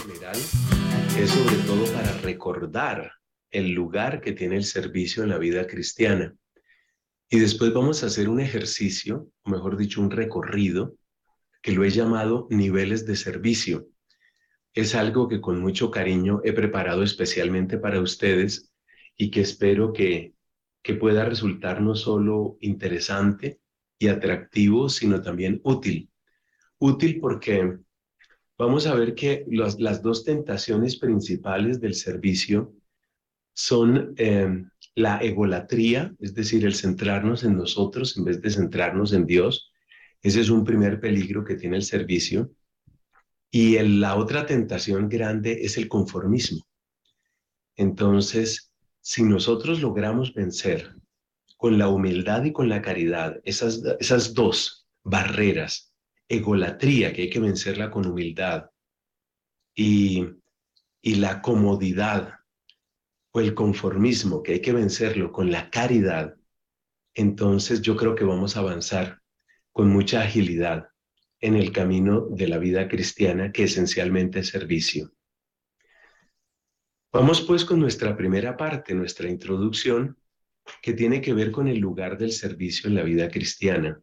general es sobre todo para recordar el lugar que tiene el servicio en la vida cristiana. Y después vamos a hacer un ejercicio, o mejor dicho, un recorrido, que lo he llamado niveles de servicio. Es algo que con mucho cariño he preparado especialmente para ustedes y que espero que pueda resultar no solo interesante y atractivo, sino también útil. Útil porque vamos a ver que las dos tentaciones principales del servicio son la egolatría, es decir, el centrarnos en nosotros en vez de centrarnos en Dios. Ese es un primer peligro que tiene el servicio. Y la otra tentación grande es el conformismo. Entonces, si nosotros logramos vencer con la humildad y con la caridad esas dos barreras, egolatría, que hay que vencerla con humildad, y, y la comodidad o el conformismo, que hay que vencerlo con la caridad, entonces yo creo que vamos a avanzar con mucha agilidad en el camino de la vida cristiana, que esencialmente es servicio. Vamos pues con nuestra primera parte, nuestra introducción, que tiene que ver con el lugar del servicio en la vida cristiana.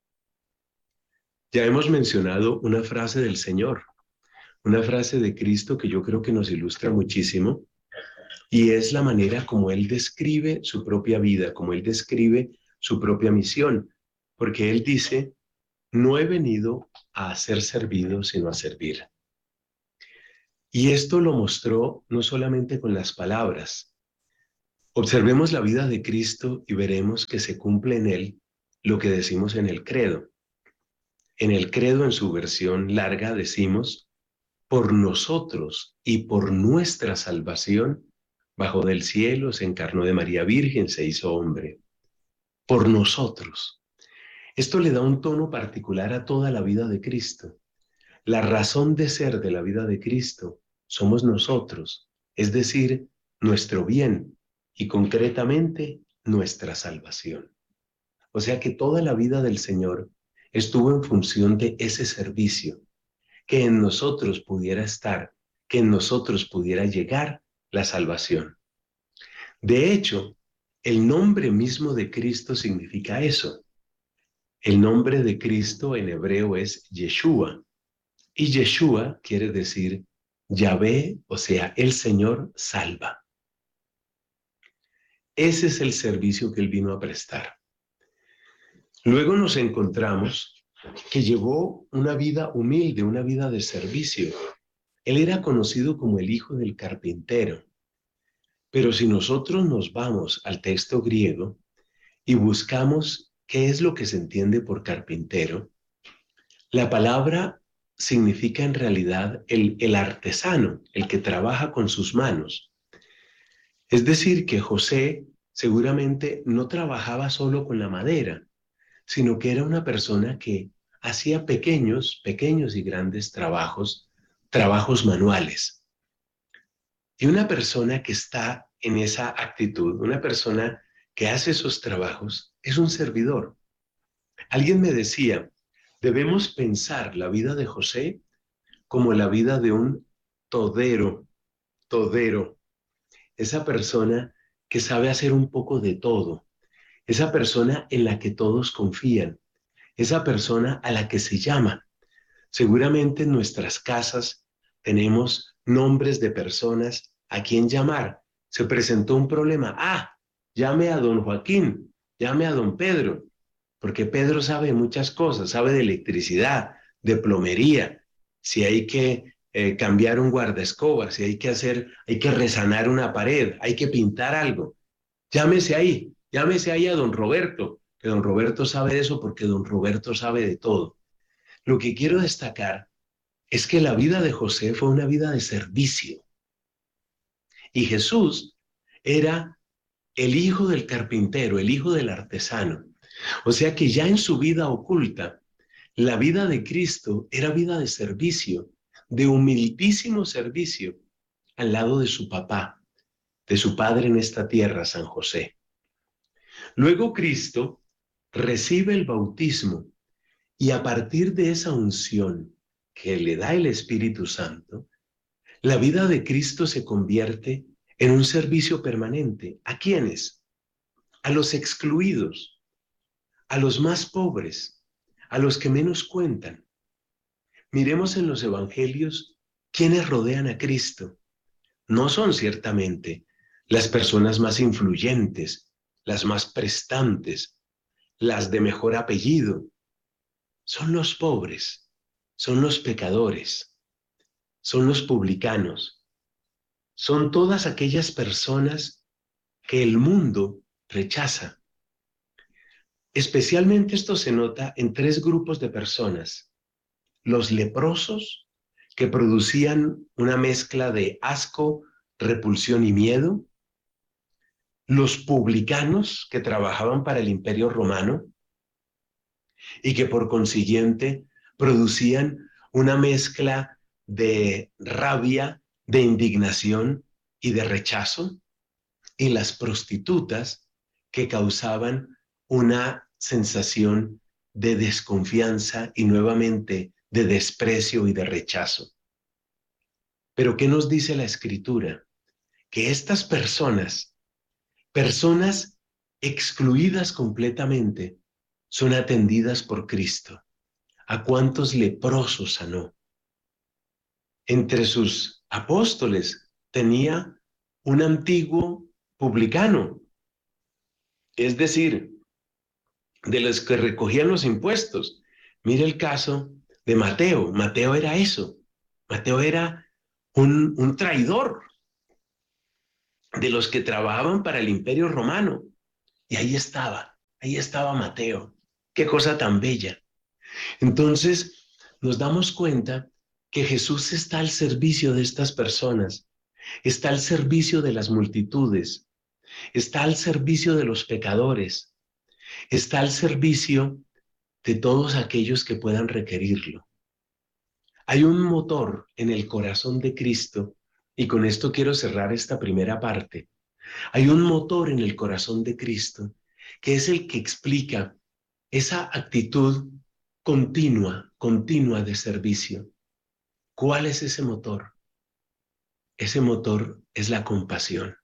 Ya hemos mencionado una frase del Señor, una frase de Cristo que yo creo que nos ilustra muchísimo, y es la manera como Él describe su propia vida, como Él describe su propia misión, porque Él dice, no he venido a ser servido, sino a servir. Y esto lo mostró no solamente con las palabras. Observemos la vida de Cristo y veremos que se cumple en Él lo que decimos en el credo. En el credo, en su versión larga, decimos, por nosotros y por nuestra salvación, bajo del cielo se encarnó de María Virgen, se hizo hombre. Por nosotros. Esto le da un tono particular a toda la vida de Cristo. La razón de ser de la vida de Cristo somos nosotros, es decir, nuestro bien y concretamente nuestra salvación. O sea que toda la vida del Señor estuvo en función de ese servicio, que en nosotros pudiera estar, que en nosotros pudiera llegar la salvación. De hecho, el nombre mismo de Cristo significa eso. El nombre de Cristo en hebreo es Yeshua, y Yeshua quiere decir Yahvé, o sea, el Señor salva. Ese es el servicio que Él vino a prestar. Luego nos encontramos que llevó una vida humilde, una vida de servicio. Él era conocido como el hijo del carpintero. Pero si nosotros nos vamos al texto griego y buscamos qué es lo que se entiende por carpintero, la palabra significa en realidad el artesano, el que trabaja con sus manos. Es decir, que José seguramente no trabajaba solo con la madera, sino que era una persona que hacía pequeños y grandes trabajos manuales. Y una persona que está en esa actitud, una persona que hace esos trabajos, es un servidor. Alguien me decía, debemos pensar la vida de José como la vida de un todero, esa persona que sabe hacer un poco de todo, esa persona en la que todos confían, esa persona a la que se llama. Seguramente en nuestras casas tenemos nombres de personas a quien llamar. Se presentó un problema. Llame a don Joaquín, llame a don Pedro, porque Pedro sabe muchas cosas, sabe de electricidad, de plomería, si hay que cambiar un guardaescobas, si hay que resanar una pared, hay que pintar algo. Llámese ahí a don Roberto, que don Roberto sabe de eso porque don Roberto sabe de todo. Lo que quiero destacar es que la vida de José fue una vida de servicio. Y Jesús era el hijo del carpintero, el hijo del artesano. O sea que ya en su vida oculta, la vida de Cristo era vida de servicio, de humildísimo servicio, al lado de su papá, de su padre en esta tierra, San José. Luego Cristo recibe el bautismo y a partir de esa unción que le da el Espíritu Santo, La vida de Cristo se convierte en un servicio permanente. ¿A quiénes? A los excluidos, a los más pobres, a los que menos cuentan. Miremos en los evangelios quiénes rodean a Cristo. No son ciertamente las personas más influyentes, las más prestantes, las de mejor apellido. Son los pobres, son los pecadores, son los publicanos, son todas aquellas personas que el mundo rechaza. Especialmente esto se nota en tres grupos de personas: los leprosos, que producían una mezcla de asco, repulsión y miedo; los publicanos, que trabajaban para el Imperio Romano y que por consiguiente producían una mezcla de rabia, de indignación y de rechazo; y las prostitutas, que causaban una sensación de desconfianza y nuevamente de desprecio y de rechazo. Pero ¿qué nos dice la Escritura? Que estas personas excluidas completamente, son atendidas por Cristo. ¿A cuántos leprosos sanó? Entre sus apóstoles tenía un antiguo publicano, es decir, de los que recogían los impuestos. Mira el caso de Mateo. Mateo era eso. Mateo era un traidor de los que trabajaban para el Imperio Romano. Y ahí estaba Mateo. Qué cosa tan bella. Entonces nos damos cuenta que Jesús está al servicio de estas personas, está al servicio de las multitudes, está al servicio de los pecadores, está al servicio de todos aquellos que puedan requerirlo. Hay un motor en el corazón de Cristo, y con esto quiero cerrar esta primera parte. Hay un motor en el corazón de Cristo que es el que explica esa actitud continua de servicio. ¿Cuál es ese motor? Ese motor es la compasión.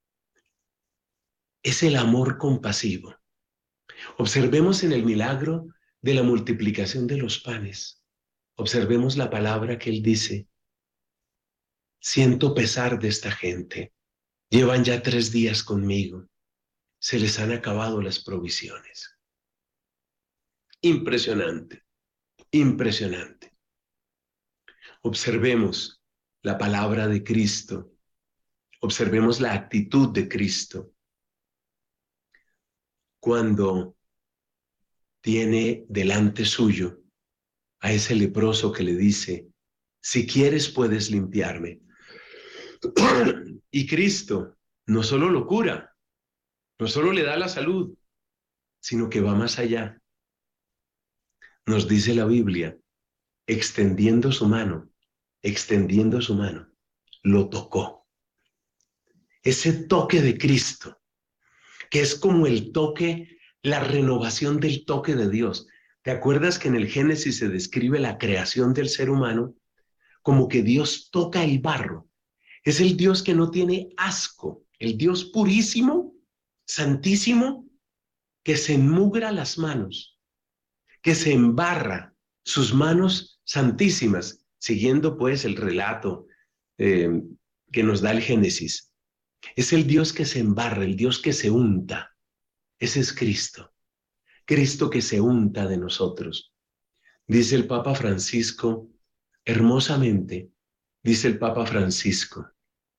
Es el amor compasivo. Observemos en el milagro de la multiplicación de los panes. Observemos la palabra que él dice: siento pesar de esta gente. Llevan ya 3 días conmigo. Se les han acabado las provisiones. Impresionante, impresionante. Observemos la palabra de Cristo. Observemos la actitud de Cristo cuando tiene delante suyo a ese leproso que le dice: si quieres puedes limpiarme. Y Cristo no solo lo cura, no solo le da la salud, sino que va más allá. Nos dice la Biblia, extendiendo su mano, lo tocó. Ese toque de Cristo, que es como el toque, la renovación del toque de Dios. ¿Te acuerdas que en el Génesis se describe la creación del ser humano como que Dios toca el barro? Es el Dios que no tiene asco, el Dios purísimo, santísimo, que se enmugra las manos, que se embarra sus manos santísimas, siguiendo pues el relato que nos da el Génesis. Es el Dios que se embarra, el Dios que se unta. Ese es Cristo. Cristo que se unta de nosotros. Dice el Papa Francisco, hermosamente, dice el Papa Francisco,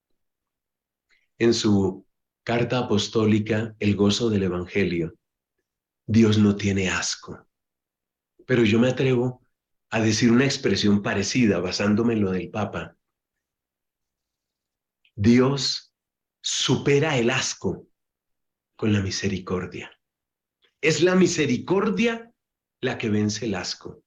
en su carta apostólica, El gozo del Evangelio: Dios no tiene asco. Pero yo me atrevo a decir una expresión parecida, basándome en lo del Papa. Dios supera el asco con la misericordia. Es la misericordia la que vence el asco.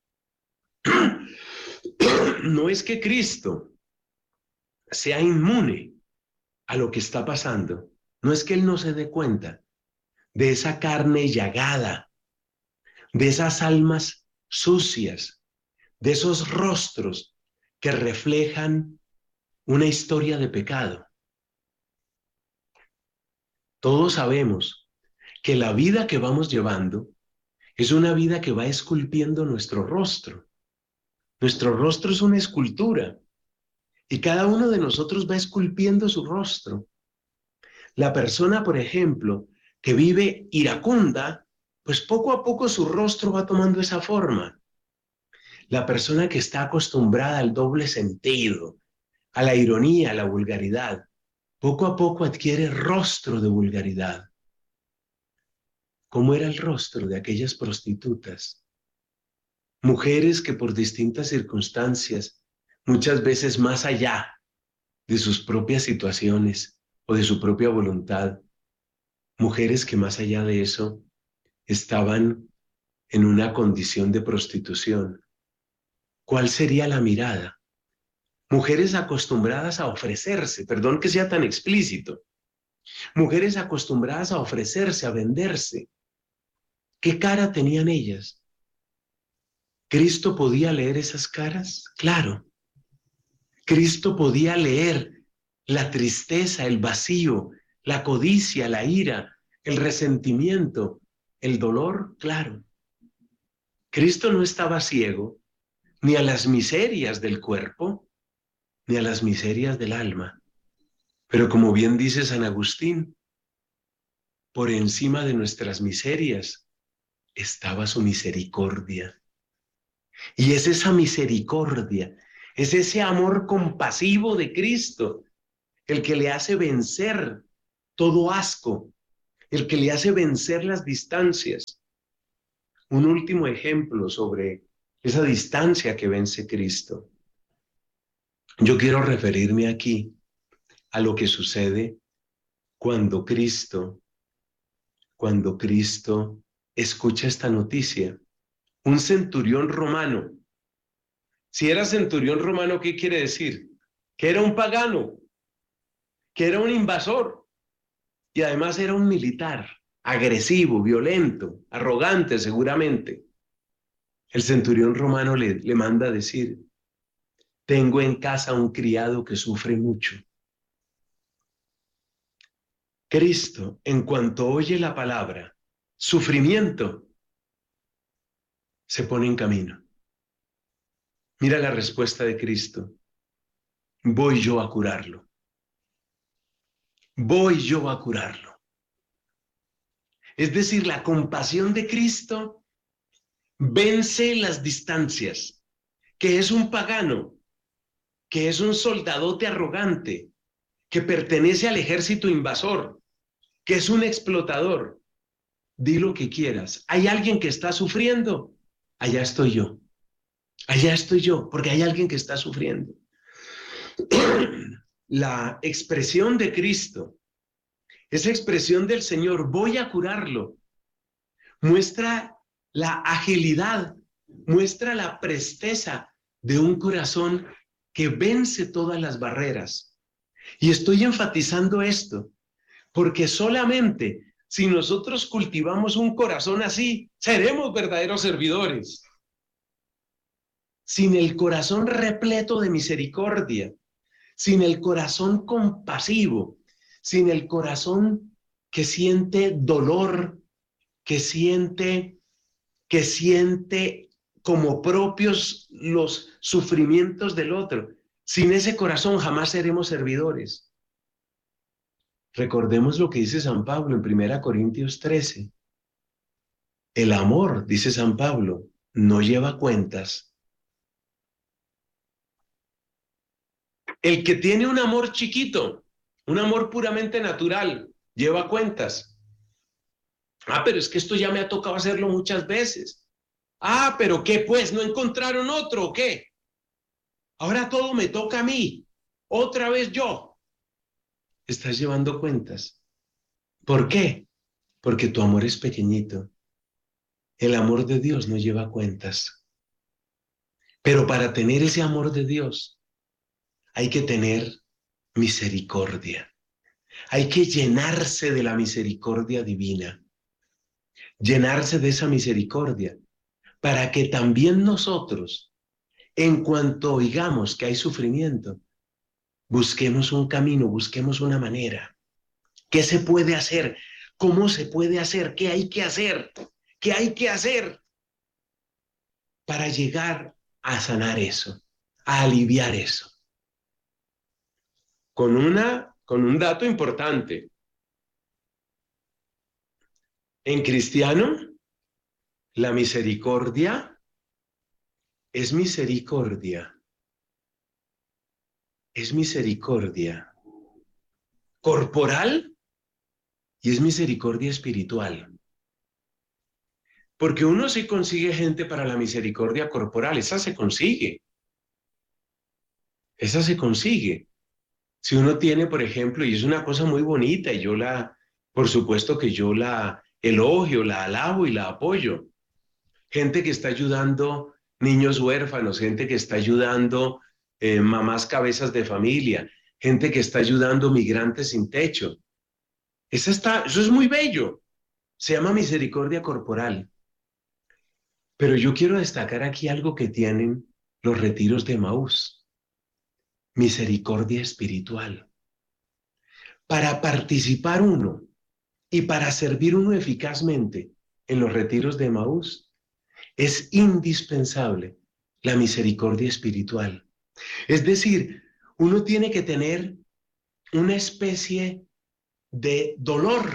No es que Cristo sea inmune a lo que está pasando. No es que Él no se dé cuenta de esa carne llagada, de esas almas sucias, de esos rostros que reflejan una historia de pecado. Todos sabemos que la vida que vamos llevando es una vida que va esculpiendo nuestro rostro. Nuestro rostro es una escultura y cada uno de nosotros va esculpiendo su rostro. La persona, por ejemplo, que vive iracunda, pues poco a poco su rostro va tomando esa forma. La persona que está acostumbrada al doble sentido, a la ironía, a la vulgaridad, poco a poco adquiere rostro de vulgaridad. ¿Cómo era el rostro de aquellas prostitutas? Mujeres que por distintas circunstancias, muchas veces más allá de sus propias situaciones o de su propia voluntad, mujeres que más allá de eso estaban en una condición de prostitución. ¿Cuál sería la mirada? Mujeres acostumbradas a ofrecerse, perdón que sea tan explícito, mujeres acostumbradas a ofrecerse, a venderse. ¿Qué cara tenían ellas? ¿Cristo podía leer esas caras? Claro. Cristo podía leer la tristeza, el vacío, la codicia, la ira, el resentimiento, el dolor, claro. Cristo no estaba ciego ni a las miserias del cuerpo, ni a las miserias del alma. Pero como bien dice San Agustín, por encima de nuestras miserias estaba su misericordia. Y es esa misericordia, es ese amor compasivo de Cristo el que le hace vencer todo asco, el que le hace vencer las distancias. Un último ejemplo sobre esa distancia que vence Cristo. Yo quiero referirme aquí a lo que sucede cuando Cristo escucha esta noticia. Un centurión romano. Si era centurión romano, ¿qué quiere decir? Que era un pagano, que era un invasor y además era un militar, agresivo, violento, arrogante seguramente. El centurión romano le manda a decir, tengo en casa un criado que sufre mucho. Cristo, en cuanto oye la palabra sufrimiento, se pone en camino. Mira la respuesta de Cristo. Voy yo a curarlo. Voy yo a curarlo. Es decir, la compasión de Cristo vence las distancias, que es un pagano, que es un soldadote arrogante, que pertenece al ejército invasor, que es un explotador. Di lo que quieras. ¿Hay alguien que está sufriendo? Allá estoy yo. Allá estoy yo, porque hay alguien que está sufriendo. La expresión de Cristo, esa expresión del Señor, voy a curarlo, muestra la agilidad, muestra la presteza de un corazón que vence todas las barreras. Y estoy enfatizando esto, porque solamente si nosotros cultivamos un corazón así, seremos verdaderos servidores. Sin el corazón repleto de misericordia, sin el corazón compasivo, sin el corazón que siente dolor, que siente como propios los sufrimientos del otro. Sin ese corazón jamás seremos servidores. Recordemos lo que dice San Pablo en 1 Corintios 13. El amor, dice San Pablo, no lleva cuentas. El que tiene un amor chiquito, un amor puramente natural, lleva cuentas. Ah, pero es que esto ya me ha tocado hacerlo muchas veces. Ah, pero ¿qué pues? ¿No encontraron otro o qué? Ahora todo me toca a mí. Otra vez yo. Estás llevando cuentas. ¿Por qué? Porque tu amor es pequeñito. El amor de Dios no lleva cuentas. Pero para tener ese amor de Dios hay que tener misericordia. Hay que llenarse de la misericordia divina. Llenarse de esa misericordia para que también nosotros, en cuanto oigamos que hay sufrimiento, Busquemos un camino, busquemos una manera. ¿Qué se puede hacer? ¿Cómo se puede hacer? ¿Qué hay que hacer? ¿Qué hay que hacer para llegar a sanar eso, a aliviar eso? Con un dato importante. En cristiano, la misericordia es misericordia. Es misericordia corporal y es misericordia espiritual. Porque uno sí consigue gente para la misericordia corporal, esa se consigue. Esa se consigue. Si uno tiene, por ejemplo, y es una cosa muy bonita, y por supuesto que yo la elogio, la alabo y la apoyo. Gente que está ayudando niños huérfanos, gente que está ayudando mamás cabezas de familia, gente que está ayudando migrantes sin techo. Eso es muy bello. Se llama misericordia corporal. Pero yo quiero destacar aquí algo que tienen los retiros de Emaús. Misericordia espiritual. Para participar uno y para servir uno eficazmente en los retiros de Emaús, es indispensable la misericordia espiritual. Es decir, uno tiene que tener una especie de dolor,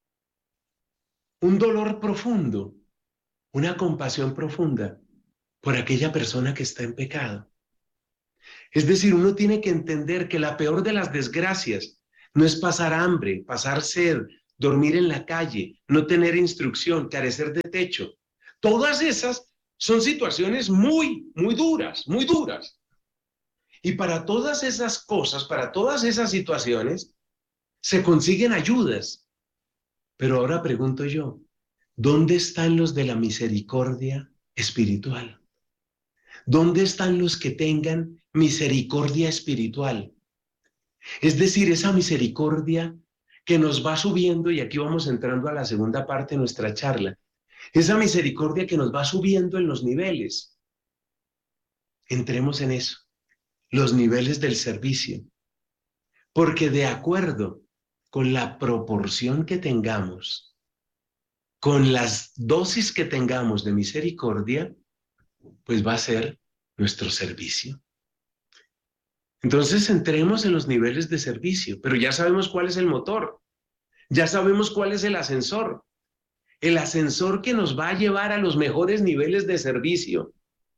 un dolor profundo, una compasión profunda por aquella persona que está en pecado. Es decir, uno tiene que entender que la peor de las desgracias no es pasar hambre, pasar sed, dormir en la calle, no tener instrucción, carecer de techo. Todas esas son situaciones muy, muy duras, muy duras. Y para todas esas cosas, para todas esas situaciones, se consiguen ayudas. Pero ahora pregunto yo, ¿dónde están los de la misericordia espiritual? ¿Dónde están los que tengan misericordia espiritual? Es decir, esa misericordia que nos va subiendo, y aquí vamos entrando a la segunda parte de nuestra charla, esa misericordia que nos va subiendo en los niveles. Entremos en eso, los niveles del servicio. Porque de acuerdo con la proporción que tengamos, con las dosis que tengamos de misericordia, pues va a ser nuestro servicio. Entonces entremos en los niveles de servicio, pero ya sabemos cuál es el motor, ya sabemos cuál es el ascensor que nos va a llevar a los mejores niveles de servicio.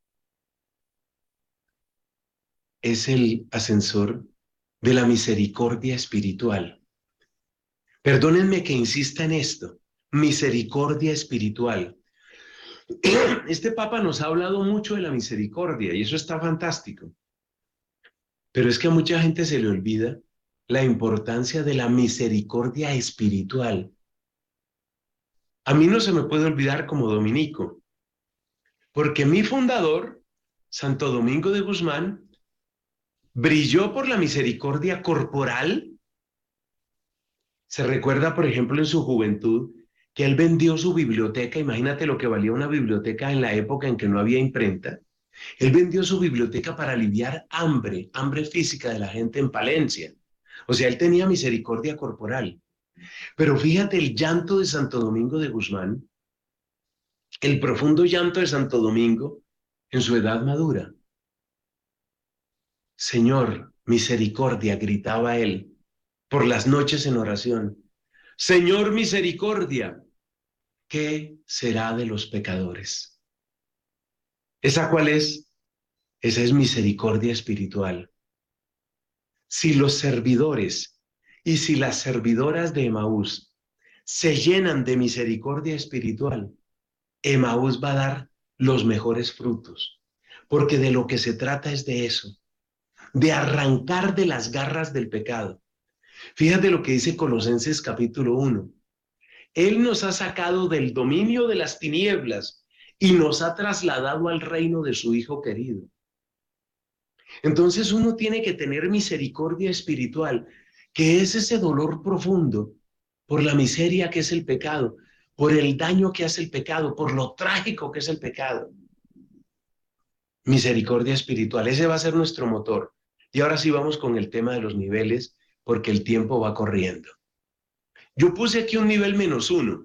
Es el ascensor de la misericordia espiritual. Perdónenme que insista en esto, misericordia espiritual. Este Papa nos ha hablado mucho de la misericordia y eso está fantástico. Pero es que a mucha gente se le olvida la importancia de la misericordia espiritual. A mí no se me puede olvidar como dominico, porque mi fundador, Santo Domingo de Guzmán, brilló por la misericordia corporal. Se recuerda, por ejemplo, en su juventud, que él vendió su biblioteca. Imagínate lo que valía una biblioteca en la época en que no había imprenta. Él vendió su biblioteca para aliviar hambre física de la gente en Palencia. O sea, él tenía misericordia corporal. Pero fíjate el llanto de Santo Domingo de Guzmán, el profundo llanto de Santo Domingo en su edad madura. Señor, misericordia, gritaba él por las noches en oración. Señor, misericordia, ¿qué será de los pecadores? ¿Esa cuál es? Esa es misericordia espiritual. Si los servidores y si las servidoras de Emaús se llenan de misericordia espiritual, Emaús va a dar los mejores frutos, porque de lo que se trata es de eso, de arrancar de las garras del pecado. Fíjate lo que dice Colosenses capítulo 1. Él nos ha sacado del dominio de las tinieblas y nos ha trasladado al reino de su Hijo querido. Entonces uno tiene que tener misericordia espiritual, que es ese dolor profundo por la miseria que es el pecado, por el daño que hace el pecado, por lo trágico que es el pecado. Misericordia espiritual, ese va a ser nuestro motor. Y ahora sí vamos con el tema de los niveles, porque el tiempo va corriendo. Yo puse aquí un nivel -1.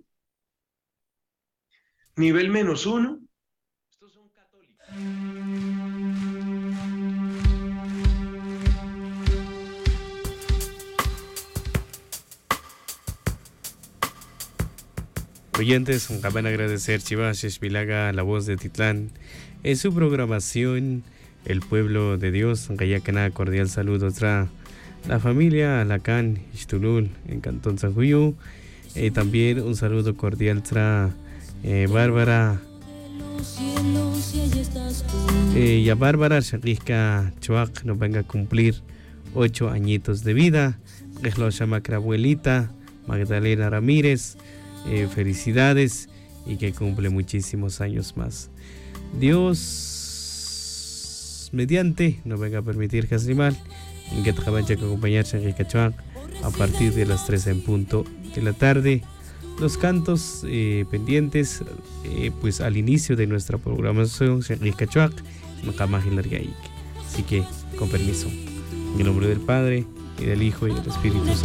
Nivel -1, estos son católicos. Oyentes, acaban a agradecer Chivas Vilaga, la voz de Titlán, en su programación El Pueblo de Dios. Gayacana, cordial saludo a la familia Alacán, Ixtulul, en Cantón San Juyo. También un saludo cordial a Bárbara. Y a Bárbara Shakishka Chuac nos venga a cumplir 8 añitos de vida. Es lo llama abuelita Magdalena Ramírez. Felicidades y que cumple muchísimos años más. Dios mediante nos venga a permitir que mal en que trabaje acompañarse en Cachuac a partir de las 3 en punto de la tarde. Los cantos pendientes pues al inicio de nuestra programación en Cachuac, así que con permiso, en el nombre del Padre y del Hijo y del Espíritu Santo.